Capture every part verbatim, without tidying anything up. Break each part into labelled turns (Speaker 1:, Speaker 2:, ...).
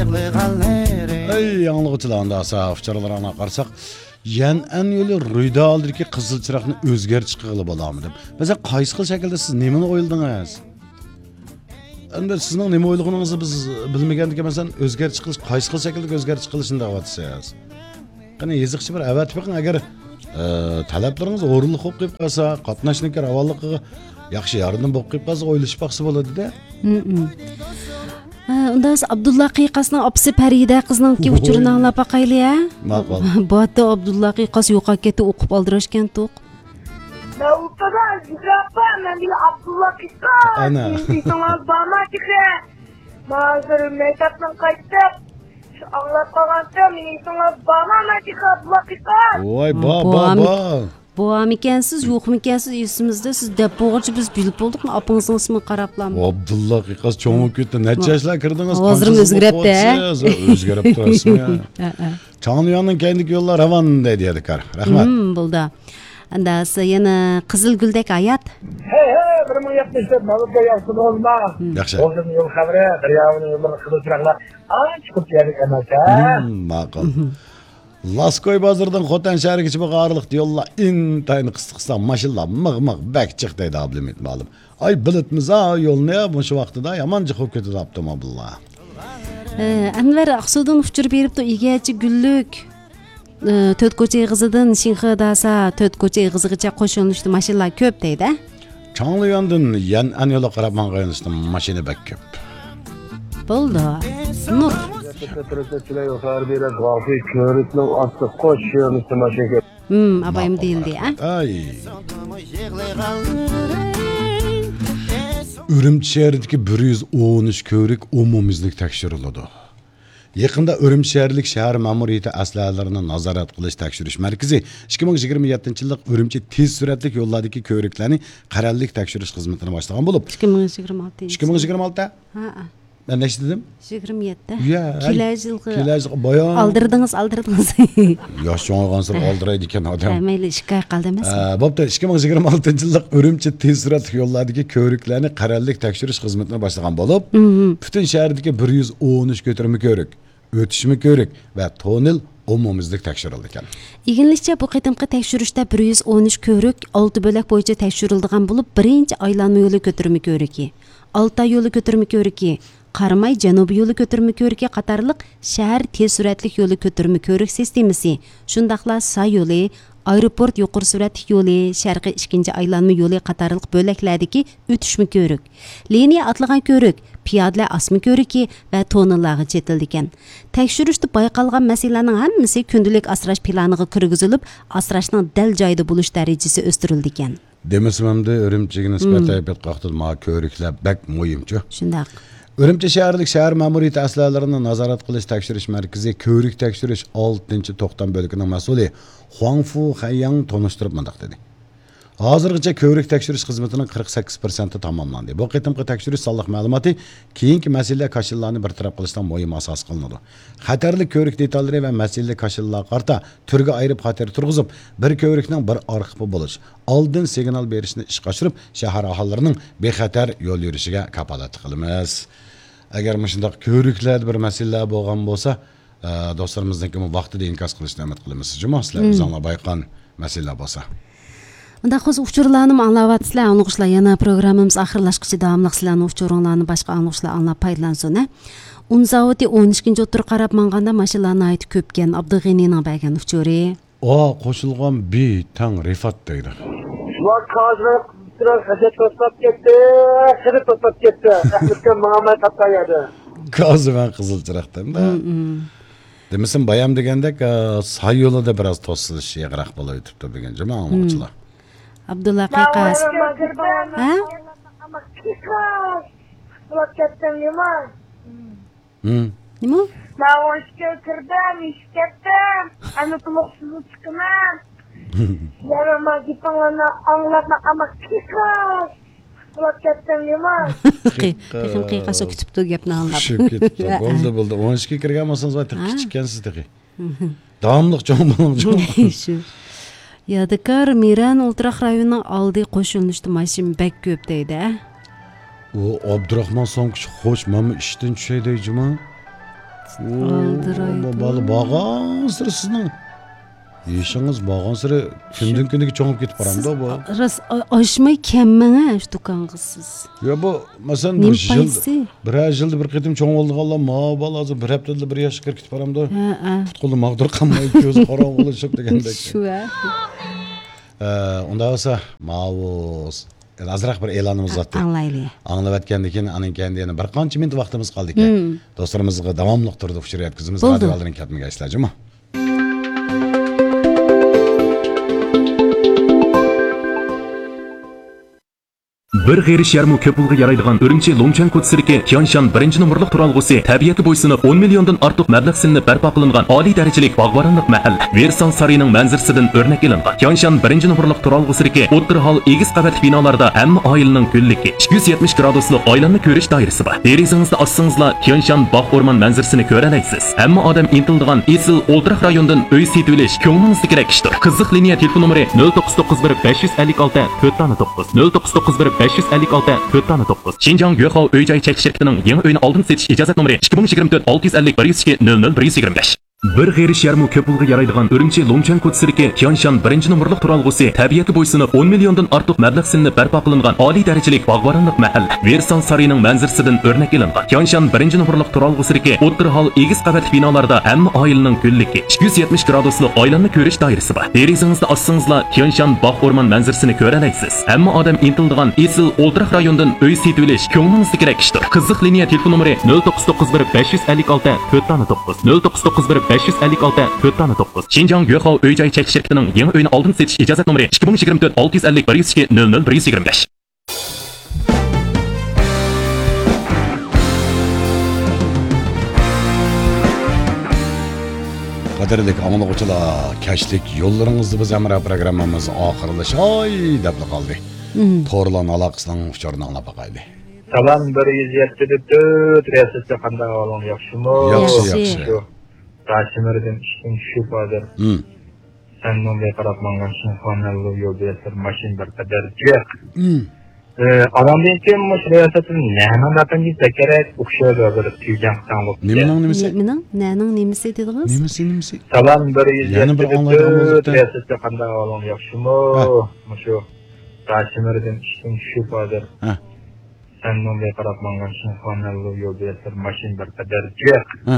Speaker 1: Ey anlıqçılarında safçılarına qarsak, yan an yo'li ruyda aldırki qizil chiroqni o'zgartirish qilib bo'lamidi. Mesela qaysi xil shaklda siz nimani o'yladingiz? Endi sizning nima o'ylaгаningizni biz bilmagandik, masalan, o'zgartirish qilish qaysi xil shaklda o'zgartirish qilishni da'vatsiz. Qani yeziqchi bir avatib bakin agar talablaringiz o'rinli bo'lib qolib qolsa, qatnashnikka ravonligiga yaxshi yordam bo'lib qolib qolsa, o'ylashib baqsa bo'ladi-da.
Speaker 2: Unda Abdullah Qiqasning opsi Farida qizning uchurini anglab baqayli ya.
Speaker 1: Ma'qul.
Speaker 2: Bu yerda Abdullah Qiqas yo'qolib ketib o'qib oldirishgan to'q.
Speaker 3: Da utada zirapa men bil Abdullah Qiqas.
Speaker 1: Ana.
Speaker 3: Sonra bana çıktı. Mazır mektepten qaytib, anglab qolganda men sonra bana çıktı Abdullah Qiqas.
Speaker 1: Voy ba ba ba.
Speaker 2: Bu amikansiz, yo'qmikansiz esimizda siz deb bo'g'chi biz bilib bo'ldikmi? Apangizning ismini qarablarmi?
Speaker 1: Abdullah Qiqas cho'ngib ketdi. Necha yoshlar kirdingiz?
Speaker 2: Hozir o'zgaribdi.
Speaker 1: O'zgarib turasizmi? Chang'liyoning kendik yo'llar ravon deydi kar. Rahmat.
Speaker 2: Hmm, bo'ldi. Anda yana Qizilguldek hayot.
Speaker 4: Hey hey, bir ming yetmish deb mavzuga yaxshi bo'lma.
Speaker 1: Yaxshi.
Speaker 4: O'zim yo'l xabari, daryovning yo'lini qiluvchilar. Ancha chiqib keldik emas.
Speaker 1: Ma'qul. Laskoy bozordan Xotan shahrigacha bo'g'arliq yo'llar intayin qisqa-qisqa mashinlar mig'-mig' bak chiqdaydi ablimit ma'lum. Ay bilitmiz ha yo'lni bu shu vaqtida yomon chiqib ketdi avtomobillar.
Speaker 2: Anvar Aqsudan uchur beribdi egachi gulluk. To'rt ko'cha ig'izidan Shinxidasa to'rt ko'cha ig'izigacha qo'shilishdi mashinlar ko'p deydi.
Speaker 1: Chang'liyondan yan an yo'lga qarab mang'aynishdi mashina bak ko'p.
Speaker 2: Bo'ldi. Nur. Hmm, abayım değildi ha?
Speaker 1: Ay. Ürümçi şehrideki bir yuz o'n uch ko'rik umumizlik tekshiriladi. Yaqinda Ürümçi shaharlik shahar ma'muriyati aslalarini nazorat qilish tekshirish markazi ikki ming yigirma yettinchi yillik Ürümçi tez suratli yo'llardagi ko'riklarni qarorlik tekshirish xizmatini boshlagan bo'lib,
Speaker 2: ikki ming yigirma olti.
Speaker 1: ikki ming yigirma olti?
Speaker 2: Ha.
Speaker 1: Ben ne dedim?
Speaker 2: yigirma yetti.
Speaker 1: Ya.
Speaker 2: Kelaj yilgi.
Speaker 1: Kelaj bayon.
Speaker 2: Aldırdınız, aldırdınız.
Speaker 1: Yosh cho'ng'igan sir oldiraydi ekan odam.
Speaker 2: Mayli shikoyat qildi emas.
Speaker 1: Bo'pti, ikki ming yigirma oltinchi yillik Ürümçi tez suratli yo'llardagi ko'riklarni qarorlik tekshirish xizmatini boshlagan bo'lib, butun shahardagi bir yuz o'n uch ko'tirma ko'rik, o'tishma ko'rik va tonel umumizlik tekshirildi ekan.
Speaker 2: İlginççe bu qitimqi tekshirishda bir yuz o'n uch ko'rik olti bo'lak bo'yicha tekshirildigan bo'lib, birinchi aylanma yo'li ko'tirma ko'riki, Altay yo'li ko'tirma ko'riki, Qaramay Janubiy yo'li ko'tirma ko'riki qatorliq shahar tez suratli yo'li ko'tirma ko'rik sistemasi, shundaqla Say yo'li, aeroport yuqori suratli yo'li, sharqiy ikkinchi aylanma yo'li qatorliq bo'laklardagi o'tishma ko'rik, liniya atlagan ko'rik, piyodalar asma ko'riki va tonellarga chetildi ekan. Tekshirishda bayqalgan masalalarning hammasi kundalik asrash planiga kirgizilib, asrashning dal joyida bo'lish darajasi o'stirildi ekan.
Speaker 1: Demismamda Ürümçiga nisbatan aytib qaqtilma ko'riklar bak muhimchi.
Speaker 2: Shundaq.
Speaker 1: Ürümçi shaharlik shahar ma'muriyati aslalarini nazorat qilish tekshirish markazi ko'rik tekshirish oltinchi to'xtam bo'ligining mas'uli Huangfu Haiyang tonishtirib mundaq dedi. Hozirgacha ko'rik tekshirish xizmatining qirq sakkiz foizi tamomlandi. Bu qitimqi tekshirish sonliq ma'lumoti keyingi masala kashillarni bartaraf qilishdan muhim asos qilinadi. Xatarli ko'rik detallari va masala kashillar qarta turga ayirib xatar turg'izib, bir ko'rikning bir arxivi bo'lish, oldin signal berishni ishga oshirib, shahar aholilarining bexatar yo'l yurishiga kafolat qilamiz. Agar shunday ko'riklarda bir masalalar bo'lgan bo'lsa, do'stlarimizning vaqtida inkos qilishni umid qilamiz. Jumasizlar bizga bayqan masalalar bo'lsa.
Speaker 2: Unda xiz uçurlarını anlavatıslar, anlıqışlar yana programımız axırlaşqıcı davamlıq sizlərinin uçurunlarını başqa anlıqışlar anlap paylansın. Un zavodi o'n ikkinchi o'tir qarab manganda maşinlarni aytib köpken Abdug'iniyning bergan uçuri.
Speaker 1: O qo'shilgan bi tang Rifat deydi.
Speaker 4: Shular hozir biraz hajat to'xtab ketdi, shirib to'xtab ketdi. Ahmetga Muhammad Attayadi.
Speaker 1: Ko'zi va qizil chiroqdan-da. Demisin bayam degandek Say yo'lida biroz to'silish yig'roq bo'lib o'tibdi degan jamoatchilar.
Speaker 2: Abdullah Qiqas.
Speaker 3: Ha? Ama Qiqas. Ular ketdim nima?
Speaker 1: Hmm.
Speaker 2: Nima?
Speaker 3: Ben o işe kirdim, iş ketdim. Ana tumuksuzluk çıkmam. Yarama gitmana anlatma ama Qiqas. Ular ketdim nima?
Speaker 2: Qiqim Qiqas o'kitibdi gapni anlab.
Speaker 1: Shu ketdi. Bo'ldi, bo'ldi. o'n ikkiga kirgan bo'lsangiz va kichikkansiz dedi. Davomliq cho'ng bo'lim.
Speaker 2: Shu. Yadikar Miran Ultraq rayonining oldi qo'shilishdi mashin bak ko'p deydi.
Speaker 1: O Abdurahmon Sonkish xo'sh, mana ishdan tushaydi juma.
Speaker 2: Aldıraydı.
Speaker 1: Babalı bağan sıra sizin. Yaşınız bağan sıra günden gündeki çoğup gitip param da bu.
Speaker 2: Ras aşmay kemmene şu dukanğısız.
Speaker 1: Ya bu mesela
Speaker 2: Nem
Speaker 1: bir yıl,
Speaker 2: paysı?
Speaker 1: bir yılda bir kıtım çoğum oldu Allah ma balazı bir haftada bir yaş kırk gitip param da.
Speaker 2: Ha ha.
Speaker 1: Tutkuldu mağdur kalmayı gözü karan olacak degendek.
Speaker 2: Şu ha.
Speaker 1: Onda olsa mavuz. Azraq bir e'lonimiz var.
Speaker 2: Anlaylı.
Speaker 1: Anlab o'tgandan keyin aning kendi yana bir qancha minut vaqtimiz qoldi ekan. Do'stlarimizga davomli turdi ushir yetkazimiz radio oldining katmiga ishlajimi?
Speaker 5: Bir g'erish yarmi ko'p pulga yaraydigan Urumchi Longchang ko'chasida Tianshan birinchi nomerlik turalg'usi tabiatga bo'ysunib o'n milliondan ortiq mablag' silinib barpo qilingan oliy darajalik bog'boronlik mahal Versal sariyining manzarasidan o'rnak ilingan. Tianshan birinchi nomerlik turalg'usidagi o'ttir hol egiz qavatli binolarda hamma oilaning kunligi ikki yuz yetmish graduslik oilanni ko'rish doirasi bor. Derizangizni ochsangizlar Tianshan bog' o'rmon manzarasini ko'ra olasiz. Hamma odam intildigan esil o'ltiraq rayondan uy setilish ko'nglingizni kerak ishdir. Qiziq liniya telefon nomeri nol to'qqiz to'qqiz bir besh yuz ellik olti to'rt to'qqiz nol to'qqiz to'qqiz bir besh yuz ellik olti to'rt to'qqiz. Xinjiang Yuehao uy-joy chekish shirkatining yangi uyini oldin setish ijozat nomeri ikki ming yigirma to'rt olti yuz ellik bir yuz ikki nol nol bir yuz yigirma besh. Bir g'erish yarmi ko'p pulga yaraydigan Urumchi Longchang ko'chasidagi Tianshan birinchi nomerlik turalg'usi tabiatga bo'ysunib o'n milliondan ortiq mablag' silinib barpo qilingan oliy darajalik bog'boronlik mahal Versal sariyining manzarasidan o'rnak ilingan. Tianshan birinchi nomerlik turalg'usidagi o'ttir hol egiz qavatli binolarda hamma oilaning kunligi ikki yuz yetmish graduslik oilanni ko'rish doirasi bor. Derizangizni ochsangizlar Tianshan bog' o'rmon manzarasini ko'ra olasiz. Hamma odam intildigan esil o'ltiraq rayondan uy setilish ko'nglingizni kerak ishdir. Qiziq liniya telefon nomeri nol to'qqiz to'qqiz bir besh yuz ellik olti to'rt to'qqiz nol to'qqiz to'qqiz bir besh yuz ellik olti to'rt to'qqiz. Xinjiang Yuehao uy-joy chekish shirkatining yangi uyini oldin setish ijozat nomeri ikki ming yigirma to'rt olti yuz ellik bir yuz ikki nol nol bir yuz yigirma besh.
Speaker 1: Qadrli anglag'uchilar, kashlik yo'llaringizni biz amra programmamiz oxirlashay deb qoldi. To'rlan aloqasining uchorini anglab boqayli.
Speaker 4: Salam bir yuz yetti to'rt riyosatda qanday ahvoling yaxshimi?
Speaker 1: Yaxshi,
Speaker 2: Yaxshi.
Speaker 1: yaxshi.
Speaker 4: Tashimirdan ishning shu qodir.
Speaker 1: Hmm.
Speaker 4: Sen nomga qarab mangan shinxonallo yo'l bersin mashin bir qadar jiq.
Speaker 1: Hmm.
Speaker 4: Adamdan keyin mush riyosatin nima qilsa kerak o'xshaydi bir tuygan qanlik.
Speaker 1: Nimaning nimasi?
Speaker 2: Nimaning? Naning nimasi dedingiz?
Speaker 1: Nimasi nimasi?
Speaker 4: Salam bir yuz
Speaker 1: Yana bir
Speaker 4: yetti
Speaker 1: anlaydigan
Speaker 4: to'rt
Speaker 1: bo'lsa.
Speaker 4: riyosatda qanday ahvoling yaxshimi?
Speaker 1: Ha.
Speaker 4: Mushu Tashimirdan ishning shu qodir.
Speaker 1: Ha.
Speaker 4: Sen nomga qarab mangan shinxonallo yo'l bersin mashin bir qadar jiq.
Speaker 1: Ha.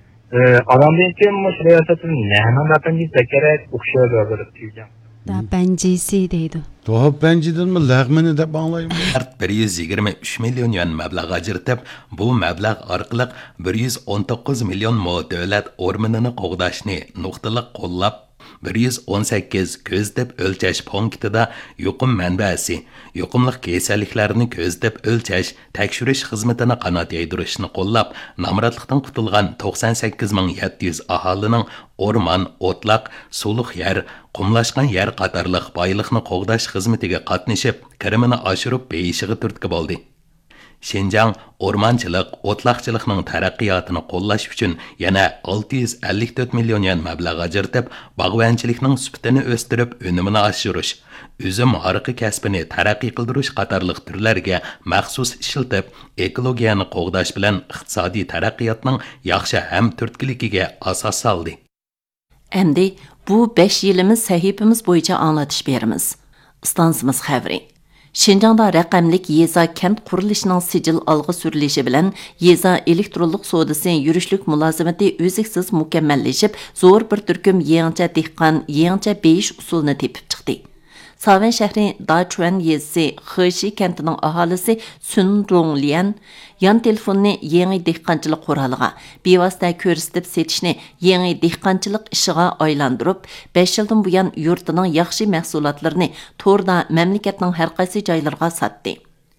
Speaker 4: Adamdan keyin mush riyosatin nima qilsa kerak o'xshaydi bir tuygan.
Speaker 2: Da bencisi deydi.
Speaker 1: To'p banjidanmi lag'mini deb anglayman.
Speaker 6: bir yuz yigirma uch million yuan mablag' ajratib, bu mablag' orqali bir yuz o'n to'qqiz million mo davlat o'rmonini qo'g'dashni nuqtaliq qo'llab bir yuz o'n sakkiz ko'z deb o'lchash punktida yuqum manbasi, yuqumliq kasalliklarni ko'z deb o'lchash, tekshirish xizmatini qanot yaydirishni qo'llab, namratlikdan qutulgan to'qson sakkiz ming yetti yuz aholining o'rmon, o'tloq, suluq yer, qumlashgan yer qatorliq boyliqni qo'g'dash xizmatiga qatnashib, kirimini oshirib beyishiga turtki bo'ldi. Xinjiang o'rmonchilik, o'tloqchilikning taraqqiyotini qo'llash uchun yana olti yuz ellik to'rt million yuan mablag' ajratib, bog'bonchilikning sifatini o'stirib, unumini oshirish, uzum ariqi kasbini taraqqiy qildirish qatorliq turlarga maxsus ishlatib, ekologiyani qo'g'dash bilan iqtisodiy taraqqiyotning yaxshi ham turtkiligiga asos soldi.
Speaker 7: Endi bu besh yilimiz sahifamiz bo'yicha anglatish beramiz. Stansimiz xavri. Şinjangda raqamlik yeza kent qurilishining sijil olg'a surilishi bilan yeza elektronlik sodasi yurishlik mulozimati o'ziksiz mukammallashib, zo'r bir turkum yangicha dehqon, yangicha beyish usulini tepib chiqdi. Savan shahri Dachuan yezisi Xeshi kentining aholisi Sun Ronglian yan telefonni yangi dehqonchilik quroliga, bevosita ko'rsatib setishni yangi dehqonchilik ishiga aylantirib, besh yildan buyon yurtining yaxshi mahsulotlarini to'rda mamlakatning har qaysi joylariga sotdi.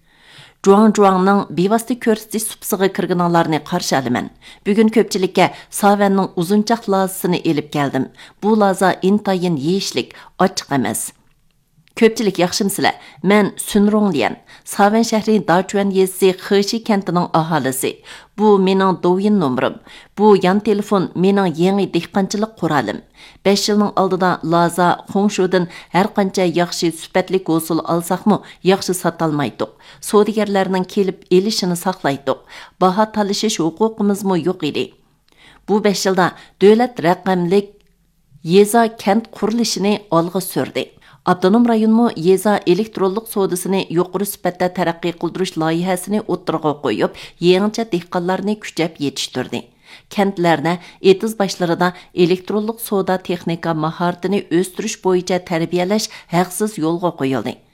Speaker 7: Juang Juangning bevosita ko'rsatish supsiga kirganlarni qarshi olaman. Bugun ko'pchilikka Savanning uzunchoq lazasini elib keldim. Bu laza intayin yeyishlik, ochiq emas. Köpçilik yaxşımsizlar. Men Sunronglian, Savan shahri Dachuan yezisi Xeshi kentining aholisi. Bu mening do'yin nomerim. Bu yan telefon mening yangi dehqonchilik quralim. besh yilning oldida Laza Xongshudan har qancha yaxshi sifatli hosil olsaqmi, yaxshi sotolmaydik. Savdogarlarning kelib elishini saqlaydik. Baho talashish huquqimizmi yo'q edi. Bu besh yilda davlat raqamlik yeza kent qurilishini olg'a surdi. Avtonom rayonmu yeza elektronlik sodasini yuqori sifatda taraqqiy qildirish loyihasini o'ttirg'a qo'yib, yangicha dehqonlarni kuchab yetishtirdi. Kentlarda etiz başlarida elektronlik soda texnika mahoratini o'stirish bo'yicha tarbiyalash haqsiz yo'lga qo'yildi.